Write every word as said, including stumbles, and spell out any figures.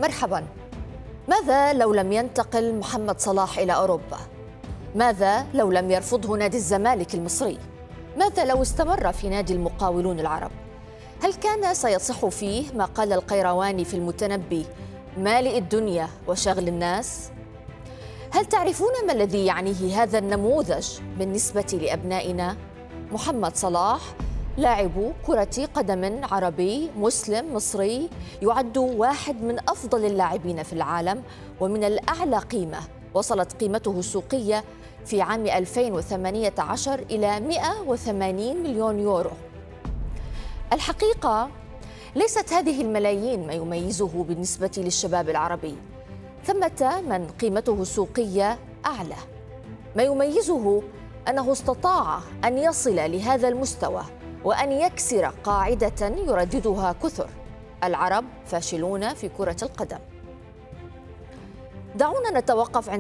مرحبا. ماذا لو لم ينتقل محمد صلاح إلى أوروبا؟ ماذا لو لم يرفضه نادي الزمالك المصري؟ ماذا لو استمر في نادي المقاولون العرب؟ هل كان سيصح فيه ما قال القيرواني في المتنبي: مالئ الدنيا وشغل الناس؟ هل تعرفون ما الذي يعنيه هذا النموذج بالنسبة لأبنائنا؟ محمد صلاح لاعب كرة قدم عربي مسلم مصري، يعد واحد من أفضل اللاعبين في العالم ومن الأعلى قيمة. وصلت قيمته السوقية في عام ألفين وثمانية عشر إلى مئة وثمانين مليون يورو. الحقيقة ليست هذه الملايين ما يميزه بالنسبة للشباب العربي، ثمة من قيمته السوقية أعلى. ما يميزه أنه استطاع أن يصل لهذا المستوى وأن يكسر قاعدة يرددها كثر: العرب فاشلون في كرة القدم. دعونا نتوقف عند